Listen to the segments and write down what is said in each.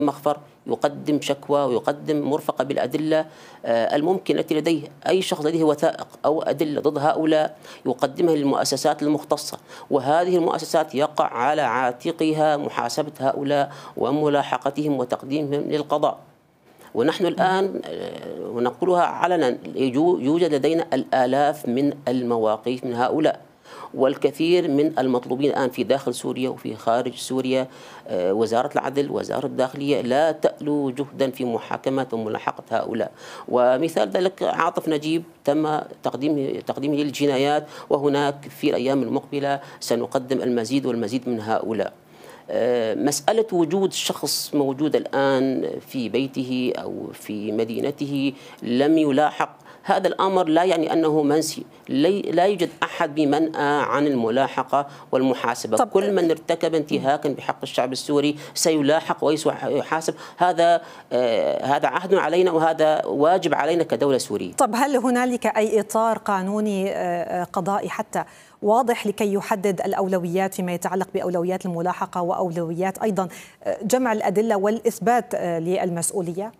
مخفر، يقدم شكوى ويقدم مرفقة بالأدلة الممكن التي لديه. أي شخص لديه وثائق أو أدلة ضد هؤلاء يقدمها للمؤسسات المختصة، وهذه المؤسسات يقع على عاتقها محاسبة هؤلاء وملاحقتهم وتقديمهم للقضاء. ونحن الآن ونقولها علنا يوجد لدينا الآلاف من المواقف من هؤلاء، والكثير من المطلوبين الآن في داخل سوريا وفي خارج سوريا. وزارة العدل وزارة الداخلية لا تألو جهدا في محاكمة وملاحقة هؤلاء. ومثال ذلك عاطف نجيب تم تقديمه للجنايات، وهناك في الأيام المقبلة سنقدم المزيد والمزيد من هؤلاء. مسألة وجود شخص موجود الآن في بيته أو في مدينته لم يلاحق، هذا الأمر لا يعني أنه منسي. لا يوجد أحد بمنأى عن الملاحقة والمحاسبة. كل من ارتكب انتهاكا بحق الشعب السوري سيلاحق ويحاسب. هذا عهد علينا وهذا واجب علينا كدولة سورية. طب هل هنالك أي إطار قانوني قضائي حتى واضح لكي يحدد الأولويات فيما يتعلق بأولويات الملاحقة وأولويات أيضا جمع الأدلة والإثبات للمسؤولية؟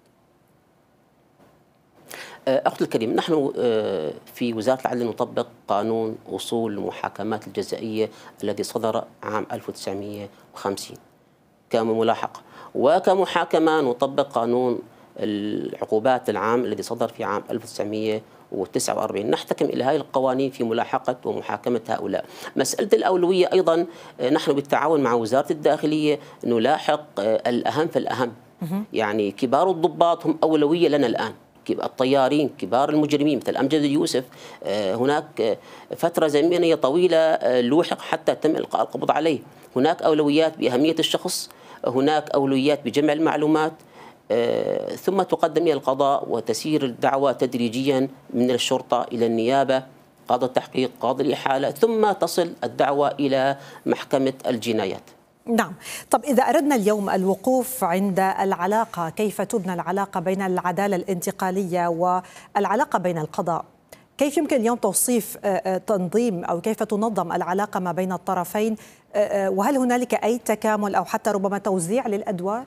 أختي الكريم، نحن في وزارة العدل نطبق قانون أصول المحاكمات الجزائية الذي صدر عام 1950 كملاحقة، وكمحاكمة نطبق قانون العقوبات العام الذي صدر في عام 1949. نحتكم إلى هذه القوانين في ملاحقة ومحاكمة هؤلاء. مسألة الأولوية أيضا نحن بالتعاون مع وزارة الداخلية نلاحق الأهم فالأهم. يعني كبار الضباط هم أولوية لنا الآن، الطيارين، كبار المجرمين مثل أمجد يوسف. هناك فترة زمنية طويلة لوحق حتى تم إلقاء القبض عليه. هناك أولويات بأهمية الشخص، هناك أولويات بجمع المعلومات، ثم تقدم إلى القضاء وتسير الدعوة تدريجيا من الشرطة إلى النيابة، قاضي التحقيق، قاضي الإحالة، ثم تصل الدعوة إلى محكمة الجنايات. نعم. طب إذا أردنا اليوم الوقوف عند العلاقة، كيف تبنى العلاقة بين العدالة الانتقالية والعلاقة بين القضاء؟ كيف يمكن اليوم توصيف تنظيم أو كيف تنظم العلاقة ما بين الطرفين؟ وهل هنالك أي تكامل أو حتى ربما توزيع للأدوار؟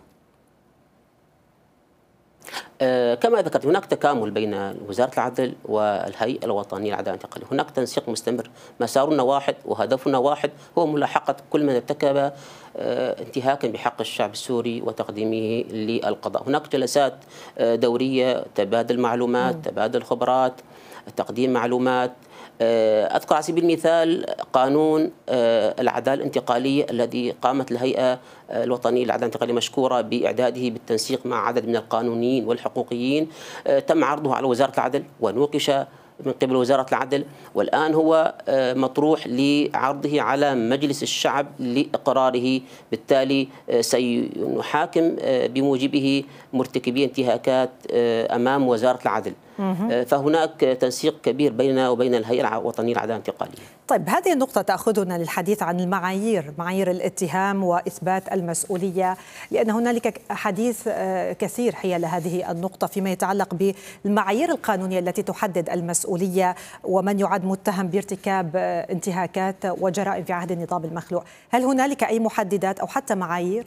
كما ذكرت هناك تكامل بين وزارة العدل والهيئة الوطنية للعدالة الانتقالية. هناك تنسيق مستمر، مسارنا واحد وهدفنا واحد، هو ملاحقة كل من ارتكب انتهاكا بحق الشعب السوري وتقديمه للقضاء. هناك جلسات دورية، تبادل معلومات، تبادل خبرات، تقديم معلومات. أذكر على سبيل المثال قانون العدالة الانتقالية الذي قامت الهيئة الوطنية للعدالة الانتقالية مشكورة بإعداده بالتنسيق مع عدد من القانونيين والحقوقيين. تم عرضه على وزارة العدل ونوقش من قبل وزارة العدل، والآن هو مطروح لعرضه على مجلس الشعب لإقراره. بالتالي سنحاكم بموجبه مرتكبي انتهاكات أمام وزارة العدل. فهناك تنسيق كبير بيننا وبين الهيئة الوطنية للعدالة الانتقالية. طيب هذه النقطة تأخذنا للحديث عن المعايير، معايير الاتهام وإثبات المسؤولية، لأن هنالك حديث كثير حيال هذه النقطة فيما يتعلق بالمعايير القانونية التي تحدد المسؤولية ومن يعد متهم بارتكاب انتهاكات وجرائم في عهد النظام المخلوع. هل هنالك أي محددات أو حتى معايير؟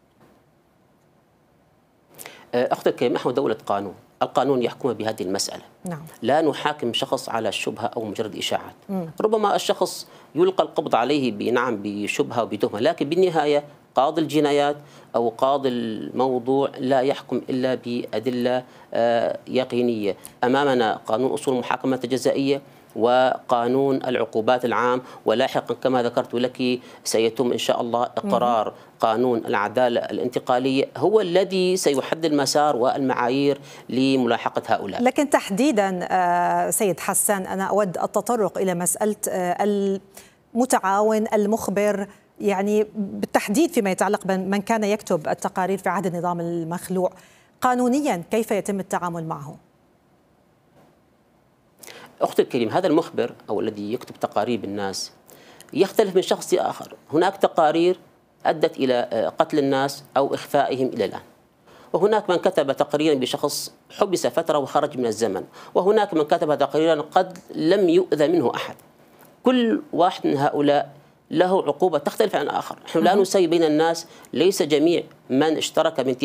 أختي الكريمة، نحن دولة قانون، القانون يحكم بهذه المسألة. نعم. لا نحاكم شخص على شبهة أو مجرد إشاعات. ربما الشخص يلقى القبض عليه بشبهة وبتهمة، لكن بالنهاية قاضي الجنايات أو قاضي الموضوع لا يحكم إلا بأدلة يقينية. أمامنا قانون أصول المحاكمات الجزائية وقانون العقوبات العام، ولاحقا كما ذكرت لك سيتم إن شاء الله إقرار قانون العدالة الانتقالية، هو الذي سيحدد المسار والمعايير لملاحقة هؤلاء. لكن تحديدا سيد حسان، أنا أود التطرق إلى مسألة المتعاون المخبر، يعني بالتحديد فيما يتعلق بمن كان يكتب التقارير في عهد النظام المخلوع. قانونيا كيف يتم التعامل معه؟ أختي الكريم، هذا المخبر أو الذي يكتب تقارير بالناس يختلف من شخص لآخر. هناك تقارير أدت إلى قتل الناس أو إخفائهم إلى الآن، وهناك من كتب تقريرا بشخص حبس فترة وخرج من الزمن، وهناك من كتب تقريرا قد لم يؤذى منه أحد. كل واحد من هؤلاء له عقوبة تختلف عن آخر. نحن لا نسوي بين الناس، ليس جميع من اشترك